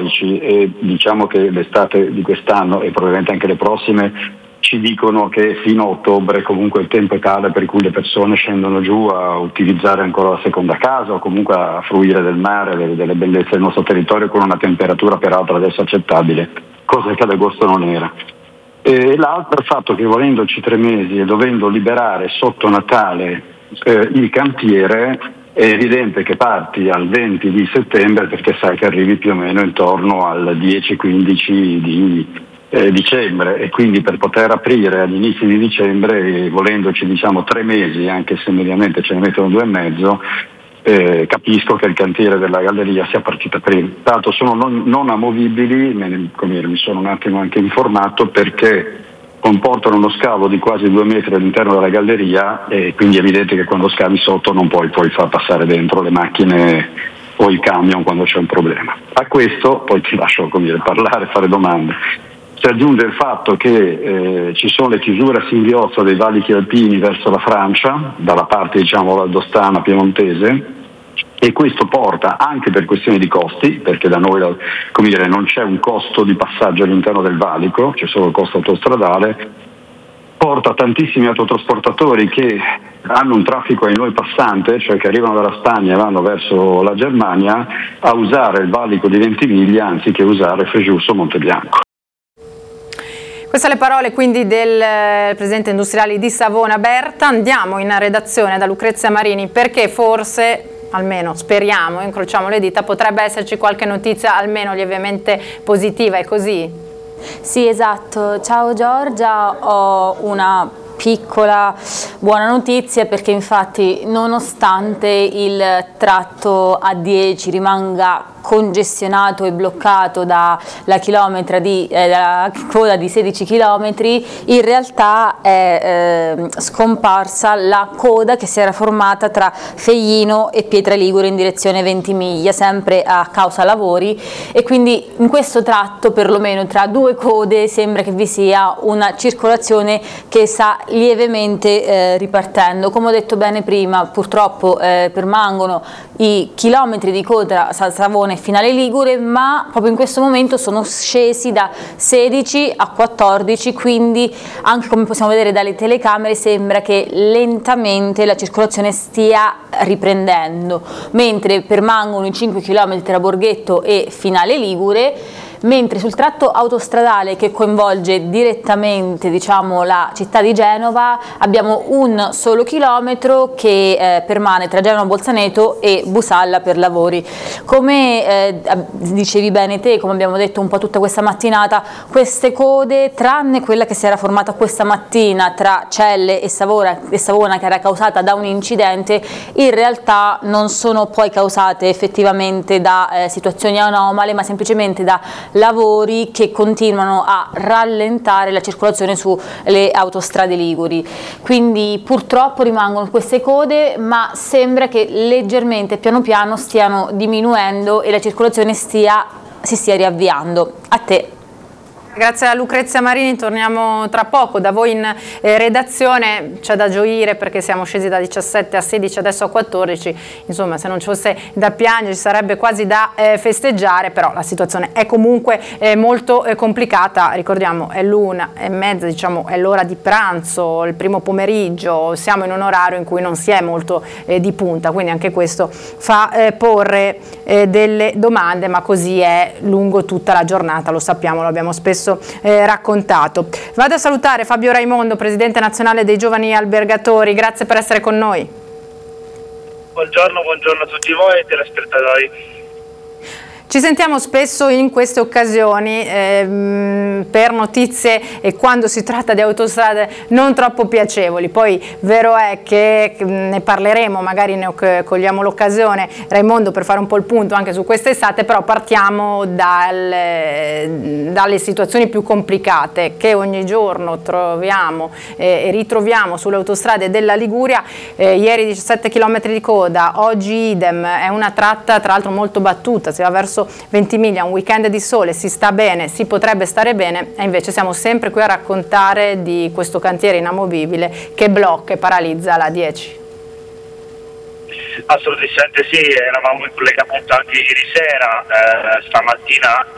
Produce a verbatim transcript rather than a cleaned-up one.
meteorologici e diciamo che l'estate di quest'anno e probabilmente anche le prossime ci dicono che fino a ottobre comunque il tempo è tale per cui le persone scendono giù a utilizzare ancora la seconda casa o comunque a fruire del mare, delle, delle bellezze del nostro territorio con una temperatura peraltro adesso accettabile, cosa che ad agosto non era. E l'altro è il fatto che volendoci tre mesi e dovendo liberare sotto Natale eh, il cantiere, è evidente che parti al venti di settembre perché sai che arrivi più o meno intorno al dieci quindici di eh, dicembre e quindi per poter aprire agli inizi di dicembre, eh, volendoci diciamo tre mesi, anche se mediamente ce ne mettono due e mezzo, eh, capisco che il cantiere della galleria sia partito prima. Tanto sono non, non amovibili, me, come dire, mi sono un attimo anche informato perché comportano uno scavo di quasi due metri all'interno della galleria e quindi è evidente che quando scavi sotto non puoi poi far passare dentro le macchine o il camion quando c'è un problema. A questo poi ti lascio come dire, parlare, fare domande. Si aggiunge il fatto che eh, ci sono le chiusure a singhiozzo dei valichi alpini verso la Francia, dalla parte diciamo valdostana piemontese, e questo porta anche per questioni di costi, perché da noi come dire, non c'è un costo di passaggio all'interno del valico, c'è solo il costo autostradale, porta tantissimi autotrasportatori che hanno un traffico ai noi passante, cioè che arrivano dalla Spagna e vanno verso la Germania, a usare il valico di Ventimiglia anziché usare Frejus o Montebianco. Queste le parole quindi del presidente industriale di Savona Berta. Andiamo in redazione da Lucrezia Marini perché forse, almeno speriamo, incrociamo le dita, potrebbe esserci qualche notizia almeno lievemente positiva, è così? Sì, esatto. Ciao Giorgia, ho una piccola buona notizia perché infatti nonostante il tratto A dieci rimanga congestionato e bloccato dalla chilometra di, eh, dalla coda di sedici chilometri, in realtà è eh, scomparsa la coda che si era formata tra Feglino e Pietraligure in direzione Ventimiglia, sempre a causa lavori, e quindi in questo tratto perlomeno tra due code sembra che vi sia una circolazione che sta lievemente eh, ripartendo. Come ho detto bene prima, purtroppo eh, permangono i chilometri di coda Savona e Finale Ligure, ma proprio in questo momento sono scesi da sedici a quattordici, quindi anche come possiamo vedere dalle telecamere sembra che lentamente la circolazione stia riprendendo, mentre permangono i cinque chilometri tra Borghetto e Finale Ligure, mentre sul tratto autostradale che coinvolge direttamente diciamo, la città di Genova abbiamo un solo chilometro che eh, permane tra Genova Bolzaneto e Busalla per lavori. Come eh, dicevi bene te, come abbiamo detto un po' tutta questa mattinata, queste code, tranne quella che si era formata questa mattina tra Celle e Savona, e Savona che era causata da un incidente, in realtà non sono poi causate effettivamente da eh, situazioni anomale, ma semplicemente da lavori che continuano a rallentare la circolazione sulle autostrade liguri. Quindi purtroppo rimangono queste code, ma sembra che leggermente piano piano stiano diminuendo e la circolazione stia, si stia riavviando. A te. Grazie a Lucrezia Marini, torniamo tra poco da voi in eh, redazione. C'è da gioire perché siamo scesi da diciassette a sedici, adesso a quattordici, insomma se non ci fosse da piangere ci sarebbe quasi da eh, festeggiare, però la situazione è comunque eh, molto eh, complicata. Ricordiamo è l'una e mezza, diciamo è l'ora di pranzo, il primo pomeriggio, siamo in un orario in cui non si è molto eh, di punta, quindi anche questo fa eh, porre eh, delle domande, ma così è lungo tutta la giornata, lo sappiamo, lo abbiamo spesso Eh, raccontato. Vado a salutare Fabio Raimondo, presidente nazionale dei giovani albergatori, grazie per essere con noi. Buongiorno, buongiorno a tutti voi e telespettatori. Ci sentiamo spesso in queste occasioni ehm, per notizie e quando si tratta di autostrade non troppo piacevoli, poi vero è che ne parleremo, magari ne cogliamo l'occasione, Raimondo, per fare un po' il punto anche su quest'estate, però partiamo dal, dalle situazioni più complicate che ogni giorno troviamo eh, e ritroviamo sulle autostrade della Liguria. Eh, ieri diciassette chilometri di coda, oggi idem, è una tratta tra l'altro molto battuta, si va verso Ventimiglia, un weekend di sole, si sta bene, si potrebbe stare bene, e invece siamo sempre qui a raccontare di questo cantiere inamovibile che blocca e paralizza la dieci. Assolutamente sì, eravamo in collegamento anche ieri sera, eh, stamattina